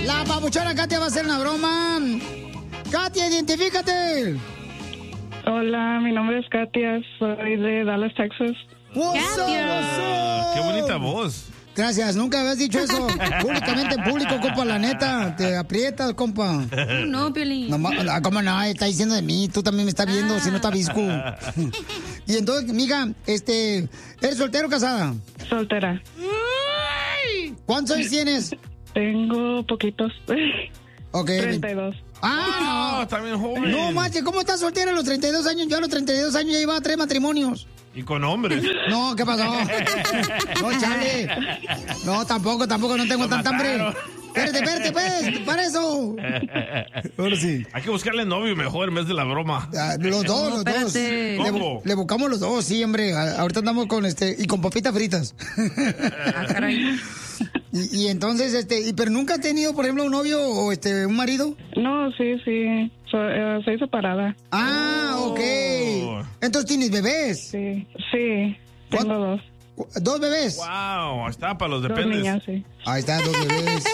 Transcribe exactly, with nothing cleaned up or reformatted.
La papuchona Katia va a hacer una broma. Katia, identifícate. Hola, mi nombre es Katia, soy de Dallas, Texas. Katia. Qué bonita voz. Gracias, nunca habías dicho eso públicamente en público, compa, la neta. Te aprietas, compa. No, Piolín. No, ma- ¿cómo no? Está diciendo de mí. Tú también me estás viendo, si no está visco. Y entonces, mija, este, ¿eres soltero o casada? Soltera. ¿Cuántos años tienes? Tengo poquitos. Ok. treinta y dos. Ah, no. Está bien joven. No, manches, ¿cómo estás soltera a los treinta y dos años? Yo a los treinta y dos años ya iba a tres matrimonios. Y con hombres. No, ¿qué pasó? No, chale. No, tampoco, tampoco, no tengo Lo tanta hambre. mataron. Espérate, espérate, pues, para eso. Ahora sí. Hay que buscarle novio mejor en vez de la broma. Ah, los dos, No, los dos. espérate. Le, ¿Cómo? le buscamos los dos, sí, hombre. A- Ahorita andamos con este, y con papitas fritas. Ah, caray. Y, y entonces, este, y, pero nunca has tenido, por ejemplo, un novio o este, un marido. No, sí, sí. So- eh, soy separada. Ah, ok. Oh. Entonces tienes bebés. Sí, sí. Tengo dos. ¿Dos bebés? Wow, está para los Dos dependes. niñas, sí. Ahí están, dos bebés.